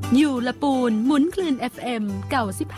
อยู่ละปูนหมุนคลื่น FM เก่า15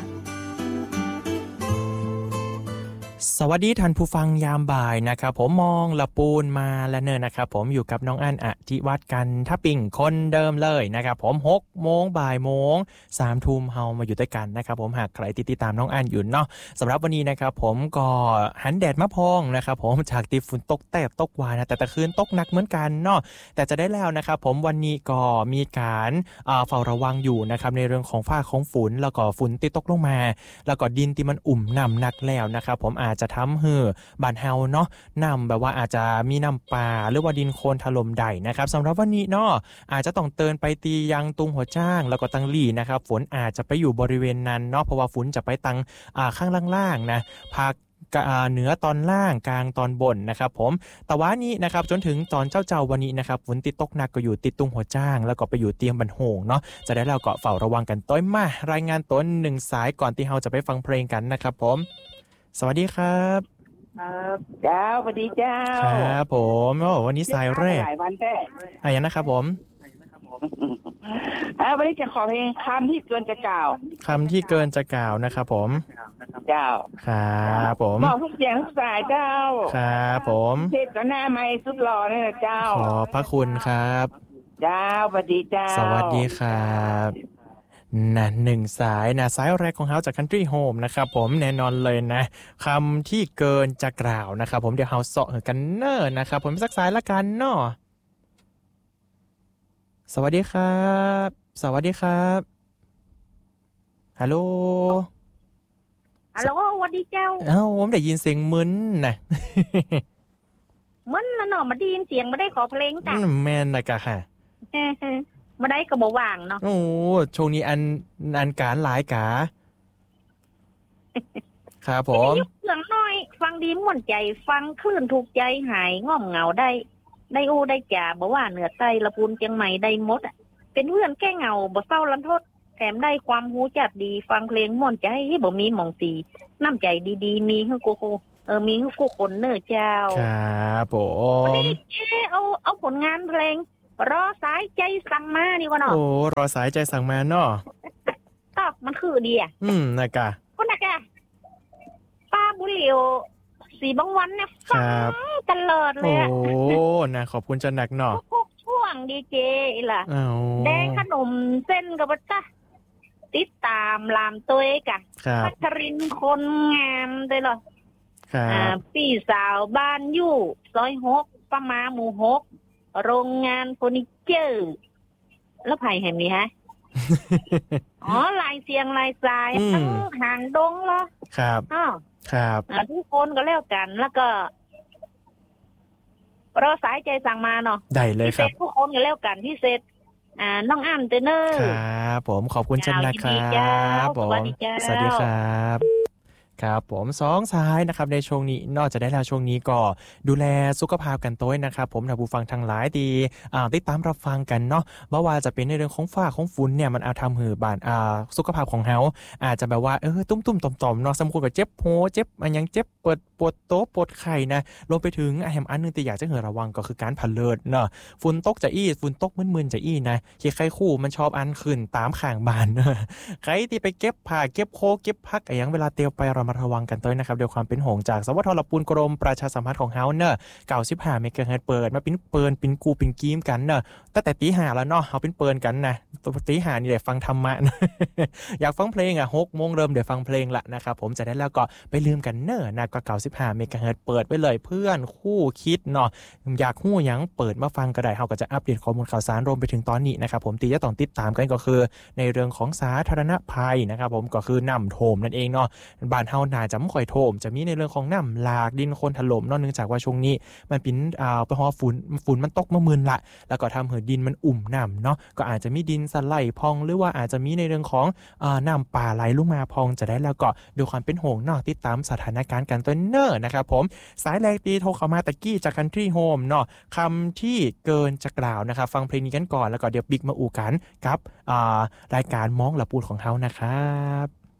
สวัสดีท่านผู้ฟังยามบ่ายนะครับผมมองละปูนมาแล้วเนินนะครับผมอยู่กับน้องอั้นอธิวัฒน์กันทับปิ่งคนเดิมเลยนะครับผม6 โมงบ่ายโมง3 ทุ่มเฮามาอยู่ด้วยกันนะครับผมหากใครติดตามน้องอั้นอยู่เนาะสำหรับวันนี้นะครับผมก็หันแดดมาพองนะครับผมจากที่ฝนตกแต่ตกวานะแต่คืนตกหนักเหมือนกันเนาะแต่จะได้แล้วนะครับผมวันนี้ก็มีการเฝ้าระวังอยู่นะครับในเรื่องของฟ้าของฝนแล้วก็ฝนที่ตกลงมาแล้วก็ดินที่มันอุ่มน้ำหนักแล้วนะครับผมอาจจะทำให้บ้านเฮาเนาะน้ำแบบว่าอาจจะมีน้ำป่าหรือว่าดินโคลนถล่มได้นะครับสำหรับวันนี้เนาะอาจจะต้องเตือนไปตียังตุงหัวจ้างแล้วก็ตังหลี่นะครับฝนอาจจะไปอยู่บริเวณนั้นเนาะเพราะว่าฝนจะไปตังข้างล่างๆนะภาคเหนือตอนล่างกลางตอนบนนะครับผมแต่ว่านี้นะครับจนถึงตอนเจ้าวันนี้นะครับฝนติดตกหนักก็อยู่ติดตุงหัวจ้างแล้วก็ไปอยู่เตียงบันโหงเนาะจะได้เราก็เฝ้าระวังกันต้อยมารายงานต้น1สายก่อนที่เราจะไปฟังเพลงกันนะครับผมสวัสดีครับเจ้าสวัสดีเจ้าครับผมวันนี้สายแรกหลายวันแท้อะไรนะครับผมวันนี้จะขอเพลงคำที่เกินจะกล่าวคำที่เกินจะกล่าวนะครับผมเจ้าครับผมบอกทุกเสียงทุกสายเจ้าครับผมเทศหน้าไม้สุดหล่อนี่นะเจ้าขอพระคุณครับเจ้าสวัสดีเจ้าสวัสดีครับนะ1สายนะสายแรกของเฮาจาก Country Home นะครับผมแน่นอนเลยนะคำที่เกินจะกล่าวนะครับผมเดี๋ยวเฮาเสาะกันเนอร์นะครับผมสักสายละกันเนาะสวัสดีครับสวัสดีครับฮัลโหลฮัลโหลสวัสดีเจ้าผมได้ยินเสียงมึนนะมึนแล้วเนาะมาได้ยินเสียงมาได้ขอเพลงจ้ะแม่นนะกะค่ะมาได้ก็บ่ว่างเนาะโอ้ช่วงนี้อันการหลายกะครับผมเสียงน้อยฟังดีม่วนใจฟังคลื่นถูกใจหายง่อมเหงาได้อู้ได้จ่าบ่ว่าเหนือใต้ละปูนเชียงใหม่ได้หมดเป็นเพื่อนแก้เหงาบ่เศร้าลันทดแถมได้ความรู้จักดีฟังเพลงม่วนใจบ่มีหม่องสีน้ำใจดีๆมีให้กูมีให้กูคนเน้อเจ้าครับผมวันนี้เอาผลงานเพลงรอสายใจสั่งมานี่วะเนาะโอ้รอสายใจสั่งมาเนาะก็มันคือดีนะกะคนน่ะกะป้าบุหรี่สีบางวันเนี่ยฟังตลอดเลยโอ้นะขอบคุณจันหนักเนาะทุกช่วงดีเจล่ะแดงขนมเส้นกับบัตตาติดตามลามตัวกะพัชรินคนงามเลยเหรอพี่สาวบ้านอยู่ซอย6ประมาหมู่6โรงงานเฟอร์นิเจอร์แล้วไผ่เห็นมีฮะลายเสียงลายสายตั้งห่างดงเหรอครับครับทุกคนก็แล้วกันแล้วก็รอสายใจสั่งมาเนาะได้เลยครับทุกคนก็แล้วกันพิเศษน้องอั้นเตเนอร์ครับผมขอบคุณจันนะครับผมสวัสดีครับครับผม2สายนะครับในช่วงนี้นอกจากได้แล้วช่วงนี้ก็ดูแลสุขภาพกันต้วยนะครับผมท่านผู้ฟังทั้งหลายดีติดตามรับฟังกันเนาะว่าจะเป็นในเรื่องของฟ้าของฝนเนี่ยมันทำให้บ้านสุขภาพของเฮาอาจจะแบบว่าตุ้มๆต่อมๆเนาะสมมุติว่าเจ็บหัวเจ็บยังเจ็บปวดโต๊ะปวดไข้นะรวมไปถึงแฮมอันนึงที่อยากจะให้ระวังก็คือการผะเลิดเนาะฝนตกจะฝนตกมึนๆจะนะขี้ไข้คู่มันชอบอันขึ้นตามข้างบ้านใครที่ไปเก็บผ้าเก็บโคเก็บพักอย่างเวลาเตียวไประวังกันด้วยนะครับด้วยความเป็นห่วงจากสวทลปูนกรมประชาสัมพันธ์ของเฮาเนอะ95เมกะเฮิรตซ์เปิดมาเป็นเปินเป็นกูเป็นกีมกันเนอะตั้งแต่ตี 5แล้วเนาะเฮาเป็นเปินกันนะตี 5นี่ได้ฟังธรรมะ อยากฟังเพลง6 โมงเริ่มได้ฟังเพลงละนะครับผมจะได้แล้วก็ไปลืมกันเนอะนะก็95เมกะเฮิรตซ์เปิดไว้เลยเพื่อนคู่คิดเนาะอยากฮู้หยังเปิดมาฟังก็ได้เฮาก็จะอัปเดตข้อมูลข่าวสารรวมไปถึงตอนนี้นะครับผมที่จะต้องติดตามกันก็คือในเรื่องของสาธารณภัยนะครับผมก็คือน้ำท่วมนั่นเองเนาะบ้านเฮาน่าจะไม่ค่อยท่วมจะมีในเรื่องของน้ำหลากดินโคลนถล่มเนื่องจากว่าช่วงนี้มันเป็นเพราะฝุ่นมันตกมามึนละแล้วก็ทำให้ดินมันอุ่มน้ำเนาะก็อาจจะมีดินสไลด์พองหรือว่าอาจจะมีในเรื่องของน้ำป่าไหลลงมาพองจะได้แล้วก็ดูความเป็นห่วงเนาะติดตามสถานการณ์กันตัวเนอร์นะครับผมสายแรกตีโทรเข้ามาตะกี้จาก Country Home เนาะคำที่เกินจะกล่าวนะครับฟังเพลงนี้กันก่อนแล้วก็เดี๋ยวบิ๊กมาอู่กันกับรายการมองละปูดของเฮานะครับ